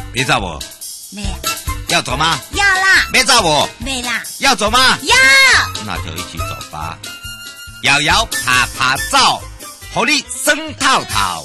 你走不？ 没有。 要走吗？ 要啦。 没走不？ 没啦。 要走吗？ 要。 那就一起走吧。摇摇爬爬走，互你生套套。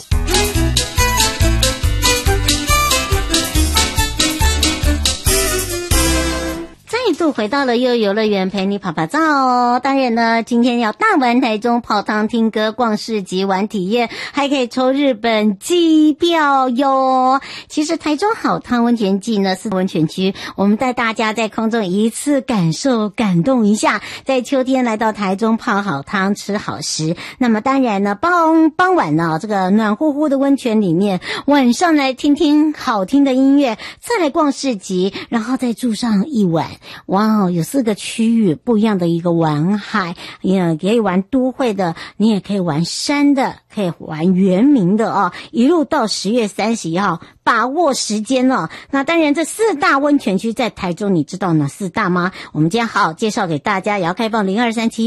再度回到了悠游乐园，陪你跑跑照哦。当然呢，今天要大玩台中泡汤、听歌、逛市集、玩体验，还可以抽日本机票哟。其实台中好汤温泉季呢是温泉区，我们带大家在空中一次感受感动一下，在秋天来到台中泡好汤、吃好食。那么当然呢，傍晚呢，这个暖乎乎的温泉里面，晚上来听听好听的音乐，再来逛市集，然后再住上一晚。哇哦，有4个区域不一样的一个玩海，也可以玩都会的，你也可以玩山的，可以玩原民的哦，一路到10月31号，把握时间哦。那当然这4大温泉区在台中，你知道哪4大吗？我们今天好好介绍给大家，也要开放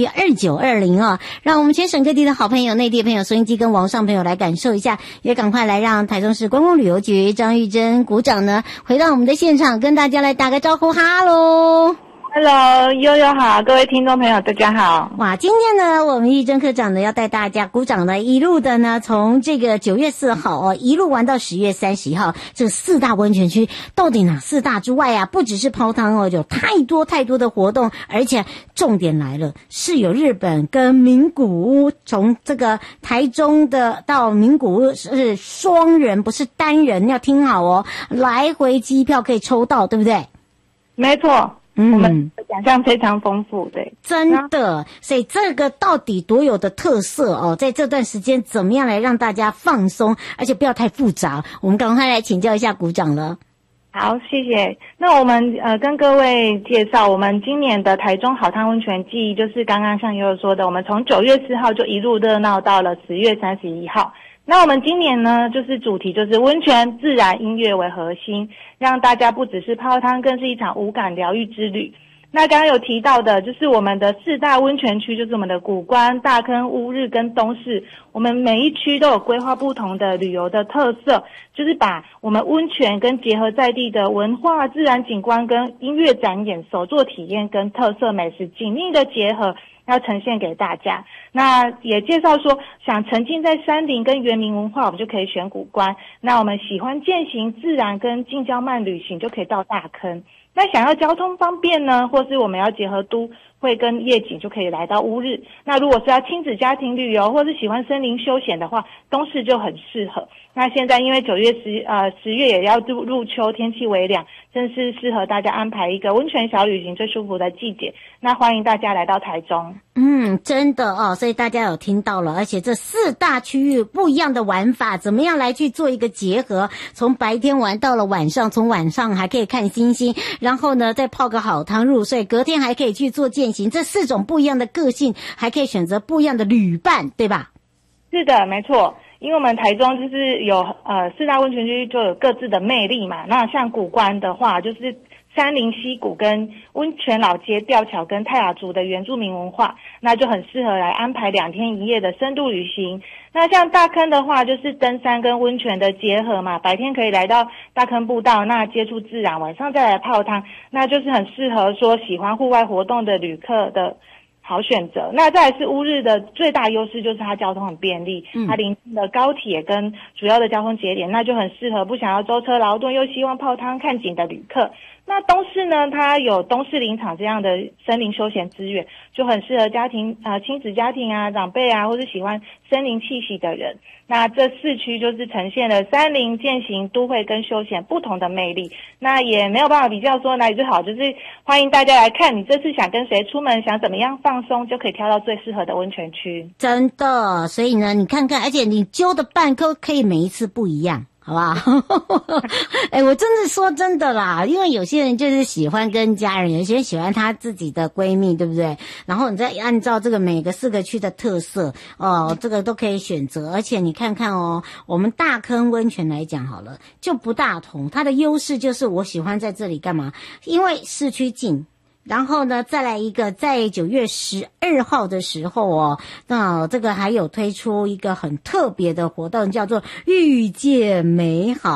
02372920哦，让我们全省各地的好朋友、内地的朋友、收音机跟网上朋友来感受一下，也赶快来让台中市观光旅游局张玉珍股长呢回到我们的现场，跟大家来打个招呼，哈喽。 Hello， 悠悠好，各位听众朋友大家好。 哇，今天呢，我们玉珍科长呢要带大家股长呢一路的呢，从这个9月4号哦，一路玩到10月31号，这4大温泉区到底哪4大之外啊，不只是泡汤哦，有太多的活动，而且重点来了，是有日本跟名古屋，从这个台中的到名古屋是双人，不是单人，要听好哦，来回机票可以抽到，对不对？ 没错。我们的奖项非常丰富，对， 真的，所以这个到底多有的特色哦，在这段时间怎么样来让大家放松，而且不要太复杂，我们赶快来请教一下股长了。 好，谢谢。那我们跟各位介绍，我们今年的台中好汤温泉季，就是刚刚像悠悠说的，我们从9月4号就一路热闹到了10月31号。那我们今年呢，就是主题就是温泉、自然、音乐为核心，让大家不只是泡汤，更是一场无感疗愈之旅。那刚刚有提到的，就是我们的4大温泉区，就是我们的谷关、大坑、乌日跟东势，我们每一区都有规划不同的旅游的特色，就是把我们温泉跟结合在地的文化、自然景观跟音乐展演、手作体验跟特色美食紧密的结合，要呈现给大家。那也介绍说，想沉浸在山林跟原民文化，我们就可以选谷关。那我们喜欢健行、自然跟近郊慢旅行，就可以到大坑。那想要交通方便呢，或是我们要结合都会跟夜景，就可以来到乌日。那如果是要亲子家庭旅游，或是喜欢森林休闲的话，东势就很适合。那现在因为10月也要入秋，天气微凉，真是适合大家安排一个温泉小旅行最舒服的季节。那欢迎大家来到台中。 真的哦，所以大家有听到了，而且这4大区域不一样的玩法，怎么样来去做一个结合？从白天玩到了晚上，从晚上还可以看星星，然后呢再泡个好汤入睡，隔天还可以去做健行，这4种不一样的个性，还可以选择不一样的旅伴，对吧？ 是的，没错。因为我们台中就是有4大温泉区就有各自的魅力嘛。那像谷关的话，就是山林溪谷跟温泉老街吊桥跟泰雅族的原住民文化，那就很适合来安排2天1夜的深度旅行。那像大坑的话，就是登山跟温泉的结合嘛，白天可以来到大坑步道，那接触自然，晚上再来泡汤，那就是很适合说喜欢户外活动的旅客的好选择。那再来是乌日的最大优势就是它交通很便利，它临近的高铁跟主要的交通节点，那就很适合不想要舟车劳顿又希望泡汤看景的旅客。那东势呢，它有东势林场这样的森林休闲资源，就很适合家庭亲子家庭啊、长辈啊，或是喜欢森林气息的人。那这4区就是呈现了山林、健行、都会跟休闲不同的魅力。那也没有办法比较说哪里最好，就是欢迎大家来看，你这次想跟谁出门，想怎么样放松，就可以挑到最适合的温泉区。 真的，所以呢，你看看，而且你揪的伴可以每一次不一样。好不好？我真的说真的啦，因为有些人就是喜欢跟家人，有些人喜欢她自己的闺蜜，对不对？然后你再按照这个每个4个区的特色这个都可以选择。而且你看看哦，我们大坑温泉来讲好了，就不大同，它的优势就是我喜欢在这里干嘛？因为市区近。然后呢，再来一个，在9月12号的时候哦，那这个还有推出一个很特别的活动，叫做遇见美好。